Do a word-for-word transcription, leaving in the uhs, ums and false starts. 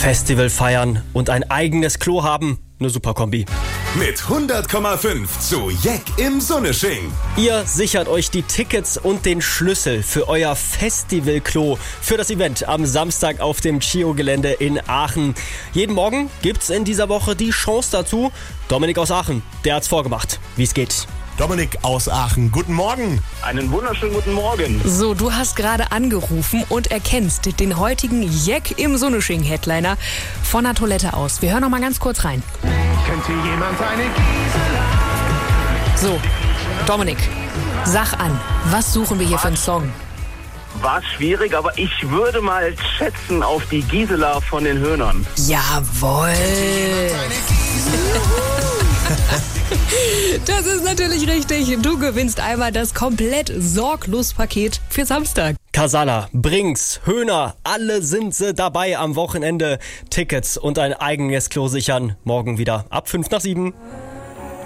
Festival feiern und ein eigenes Klo haben. Eine super Kombi. Mit hundert Komma fünf zu Jeck im Sonnesching. Ihr sichert euch die Tickets und den Schlüssel für euer Festivalklo für das Event am Samstag auf dem Chio-Gelände in Aachen. Jeden Morgen gibt's in dieser Woche die Chance dazu. Dominik aus Aachen, der hat's vorgemacht, wie es geht. Dominik aus Aachen, guten Morgen. Einen wunderschönen guten Morgen. So, du hast gerade angerufen und erkennst den heutigen Jeck im Sonnesching-Headliner von der Toilette aus. Wir hören noch mal ganz kurz rein. Kennt hier jemand eine Gisela? So, Dominik, sag an, was suchen wir hier für einen Song? War schwierig, aber ich würde mal schätzen auf die Gisela von den Höhnern. Jawohl. Das ist natürlich richtig. Du gewinnst einmal das komplett Sorglos-Paket für Samstag. Casala, Brinks, Höhner, alle sind sie dabei am Wochenende. Tickets und ein eigenes Klo sichern. Morgen wieder ab fünf nach sieben.